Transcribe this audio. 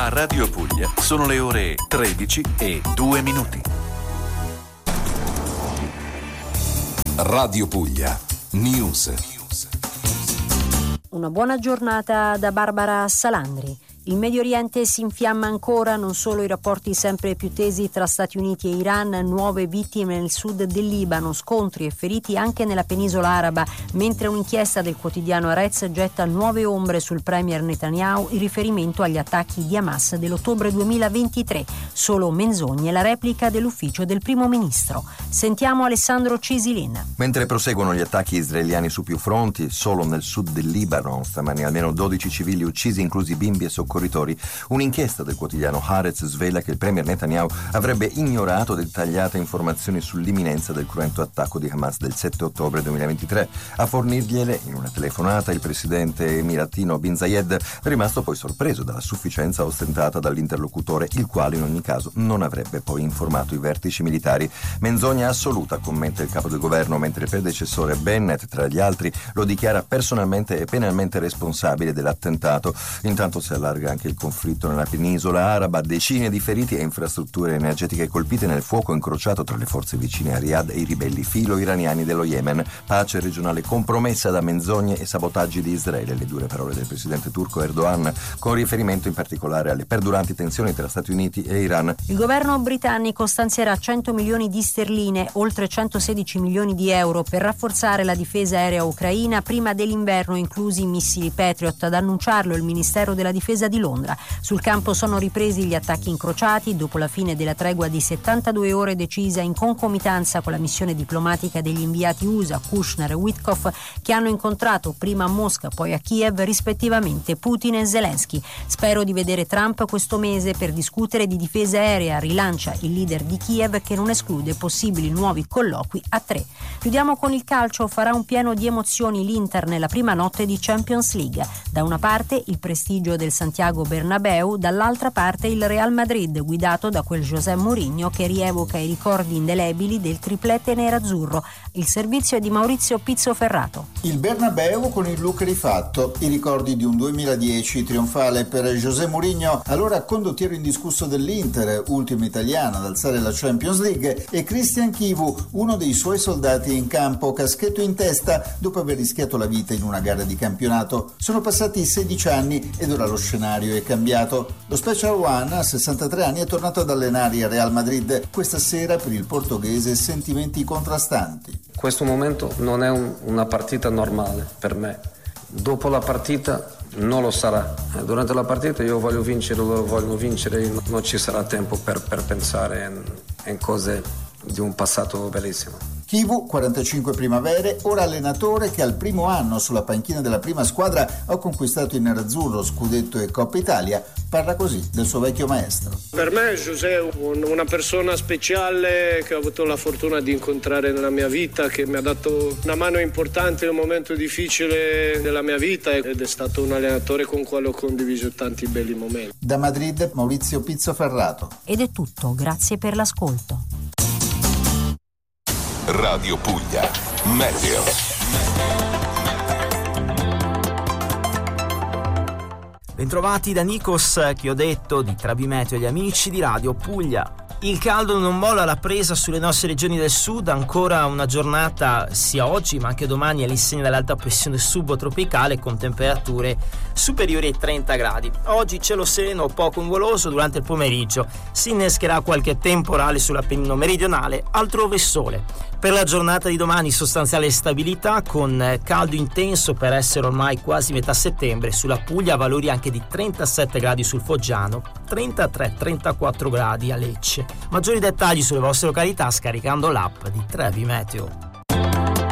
A Radio Puglia sono le ore 13:02. Radio Puglia News. Una buona giornata da Barbara Salandri. Il Medio Oriente si infiamma ancora, non solo i rapporti sempre più tesi tra Stati Uniti e Iran, nuove vittime nel sud del Libano, scontri e feriti anche nella penisola araba, mentre un'inchiesta del quotidiano Haaretz getta nuove ombre sul premier Netanyahu in riferimento agli attacchi di Hamas dell'ottobre 2023. Solo menzogne, la replica dell'ufficio del primo ministro. Sentiamo Alessandro Cisilin. Mentre proseguono gli attacchi israeliani su più fronti, solo nel sud del Libano, stamani almeno 12 civili uccisi, inclusi bimbi e soccorritori, un'inchiesta del quotidiano Haaretz svela che il premier Netanyahu avrebbe ignorato dettagliate informazioni sull'imminenza del cruento attacco di Hamas del 7 ottobre 2023. A fornirgliele in una telefonata il presidente emiratino Bin Zayed, rimasto poi sorpreso dalla sufficienza ostentata dall'interlocutore, il quale in ogni caso non avrebbe poi informato i vertici militari. Menzogna assoluta, commenta il capo del governo, mentre il predecessore Bennett, tra gli altri, lo dichiara personalmente e penalmente responsabile dell'attentato. Intanto si allarga anche il conflitto nella penisola araba, decine di feriti e infrastrutture energetiche colpite nel fuoco incrociato tra le forze vicine a Riyadh e i ribelli filo-iraniani dello Yemen. Pace regionale compromessa da menzogne e sabotaggi di Israele, le dure parole del presidente turco Erdogan, con riferimento in particolare alle perduranti tensioni tra Stati Uniti e Iran. Il governo britannico stanzierà 100 milioni di sterline, oltre 116 milioni di euro, per rafforzare la difesa aerea ucraina prima dell'inverno, inclusi i missili Patriot. Ad annunciarlo il Ministero della Difesa di Londra. Sul campo sono ripresi gli attacchi incrociati dopo la fine della tregua di 72 ore decisa in concomitanza con la missione diplomatica degli inviati USA Kushner e Witkoff, che hanno incontrato prima a Mosca poi a Kiev rispettivamente Putin e Zelensky. Spero di vedere Trump questo mese per discutere di difesa aerea, rilancia il leader di Kiev, che non esclude possibili nuovi colloqui a 3. Chiudiamo con il calcio. Farà un pieno di emozioni l'Inter nella prima notte di Champions League. Da una parte il prestigio del Santiago Bernabéu, dall'altra parte il Real Madrid, guidato da quel José Mourinho che rievoca i ricordi indelebili del triplete nerazzurro. Il servizio è di Maurizio Pizzoferrato. Il Bernabéu con il look rifatto, i ricordi di un 2010 trionfale per José Mourinho, allora condottiero indiscusso dell'Inter, ultimo italiano ad alzare la Champions League, e Christian Chivu, uno dei suoi soldati in campo, caschetto in testa dopo aver rischiato la vita in una gara di campionato. Sono passati 16 anni ed ora lo scenario è cambiato. Lo Special One, a 63 anni, è tornato ad allenare il Real Madrid. Questa sera per il portoghese sentimenti contrastanti. Questo momento non è una partita normale per me. Dopo la partita non lo sarà. Durante la partita io voglio vincere, loro vogliono vincere, non ci sarà tempo per pensare in cose di un passato bellissimo. Chivu, 45 primavere, ora allenatore che al primo anno sulla panchina della prima squadra ha conquistato il nerazzurro, scudetto e Coppa Italia, parla così del suo vecchio maestro. Per me José è una persona speciale che ho avuto la fortuna di incontrare nella mia vita, che mi ha dato una mano importante in un momento difficile della mia vita ed è stato un allenatore con cui ho condiviso tanti belli momenti. Da Madrid, Maurizio Pizzoferrato. Ed è tutto, grazie per l'ascolto. Radio Puglia Meteo. Bentrovati da Nikos, che ho detto di Travi Meteo agli amici di Radio Puglia. Il caldo non molla la presa sulle nostre regioni del sud, ancora una giornata sia oggi ma anche domani all'insegna dell'alta pressione subtropicale con temperature superiori ai 30 gradi. Oggi cielo sereno poco nuvoloso, durante il pomeriggio si innescherà qualche temporale sull'Appennino meridionale, altrove sole. Per la giornata di domani sostanziale stabilità con caldo intenso per essere ormai quasi metà settembre, sulla Puglia valori anche di 37 gradi sul Foggiano, 33-34 gradi a Lecce. Maggiori dettagli sulle vostre località scaricando l'app di Travi Meteo.